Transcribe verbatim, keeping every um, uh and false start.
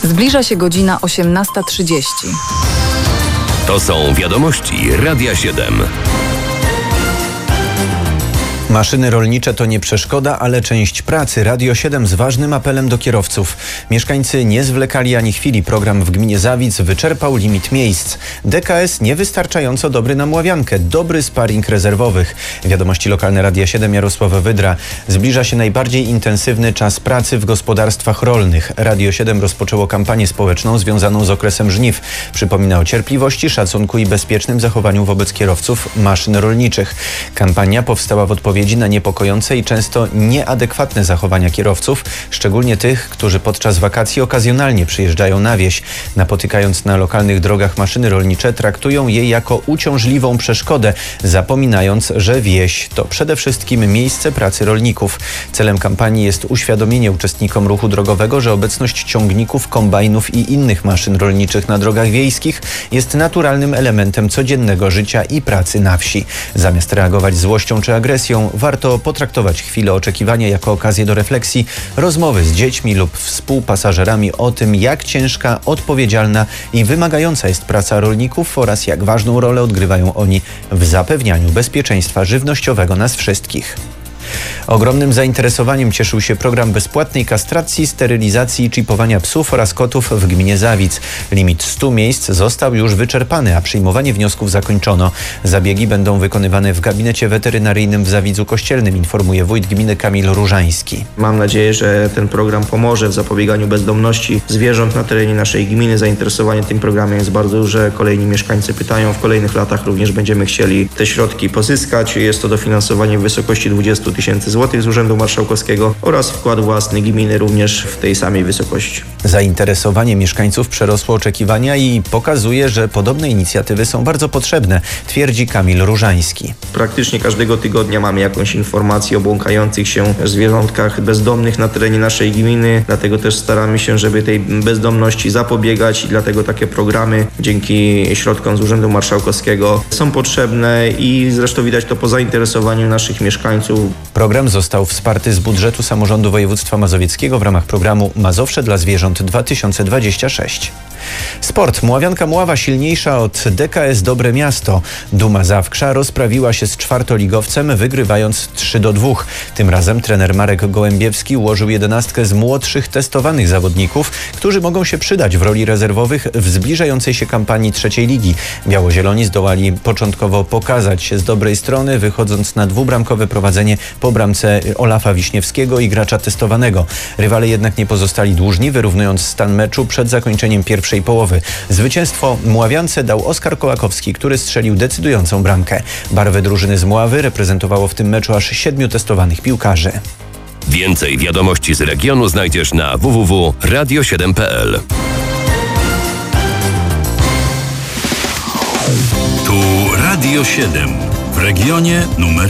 Zbliża się godzina osiemnasta trzydzieści. To są wiadomości Radia siedem. Maszyny rolnicze to nie przeszkoda, ale część pracy. Radio siedem z ważnym apelem do kierowców. Mieszkańcy nie zwlekali ani chwili. Program w gminie Zawidz wyczerpał limit miejsc. D K S niewystarczająco dobry na Mławiankę. Dobry sparing rezerwowych. Wiadomości lokalne Radia siedem, Jarosław Wydra. Zbliża się najbardziej intensywny czas pracy w gospodarstwach rolnych. Radio siedem rozpoczęło kampanię społeczną związaną z okresem żniw. Przypomina o cierpliwości, szacunku i bezpiecznym zachowaniu wobec kierowców maszyn rolniczych. Kampania powstała w odpowiedzi na niepokojące i często nieadekwatne zachowania kierowców, szczególnie tych, którzy podczas wakacji okazjonalnie przyjeżdżają na wieś. Napotykając na lokalnych drogach maszyny rolnicze, traktują je jako uciążliwą przeszkodę, zapominając, że wieś to przede wszystkim miejsce pracy rolników. Celem kampanii jest uświadomienie uczestnikom ruchu drogowego, że obecność ciągników, kombajnów i innych maszyn rolniczych na drogach wiejskich jest naturalnym elementem codziennego życia i pracy na wsi. Zamiast reagować złością czy agresją, warto potraktować chwilę oczekiwania jako okazję do refleksji, rozmowy z dziećmi lub współpasażerami o tym, jak ciężka, odpowiedzialna i wymagająca jest praca rolników oraz jak ważną rolę odgrywają oni w zapewnianiu bezpieczeństwa żywnościowego nas wszystkich. Ogromnym zainteresowaniem cieszył się program bezpłatnej kastracji, sterylizacji i czipowania psów oraz kotów w gminie Zawidz. Limit stu miejsc został już wyczerpany, a przyjmowanie wniosków zakończono. Zabiegi będą wykonywane w gabinecie weterynaryjnym w Zawidzu Kościelnym, informuje wójt gminy Kamil Różański. Mam nadzieję, że ten program pomoże w zapobieganiu bezdomności zwierząt na terenie naszej gminy. Zainteresowanie tym programem jest bardzo duże. Kolejni mieszkańcy pytają. W kolejnych latach również będziemy chcieli te środki pozyskać. Jest to dofinansowanie w wysokości dwudziestu tysięcy złotych z Urzędu Marszałkowskiego oraz wkład własny gminy również w tej samej wysokości. Zainteresowanie mieszkańców przerosło oczekiwania i pokazuje, że podobne inicjatywy są bardzo potrzebne, twierdzi Kamil Różański. Praktycznie każdego tygodnia mamy jakąś informację o błąkających się zwierzątkach bezdomnych na terenie naszej gminy, dlatego też staramy się, żeby tej bezdomności zapobiegać i dlatego takie programy dzięki środkom z Urzędu Marszałkowskiego są potrzebne i zresztą widać to po zainteresowaniu naszych mieszkańców. Program został wsparty z budżetu samorządu województwa mazowieckiego w ramach programu Mazowsze dla zwierząt dwa tysiące dwadzieścia sześć. Sport. Mławianka Mława silniejsza od D K S Dobre Miasto. Duma Zawkrza rozprawiła się z czwartoligowcem, wygrywając trzy do dwóch. Tym razem trener Marek Gołębiewski ułożył jedenastkę z młodszych testowanych zawodników, którzy mogą się przydać w roli rezerwowych w zbliżającej się kampanii trzeciej ligi. Białozieloni zdołali początkowo pokazać się z dobrej strony, wychodząc na dwubramkowe prowadzenie po bramce Olafa Wiśniewskiego i gracza testowanego. Rywale jednak nie pozostali dłużni, wyrównując stan meczu przed zakończeniem pierwszej połowy. Zwycięstwo Mławiance dał Oskar Kołakowski, który strzelił decydującą bramkę. Barwy drużyny z Mławy reprezentowało w tym meczu aż siedmiu testowanych piłkarzy. Więcej wiadomości z regionu znajdziesz na w w w kropka radio siedem kropka p l. Tu Radio siedem w regionie numer